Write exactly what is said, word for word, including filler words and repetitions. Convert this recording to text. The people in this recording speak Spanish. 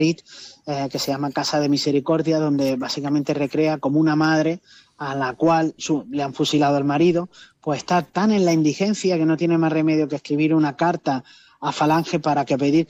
eh, que se llama Casa de Misericordia, donde básicamente recrea como una madre a la cual su, le han fusilado al marido, pues está tan en la indigencia que no tiene más remedio que escribir una carta a Falange para que pedir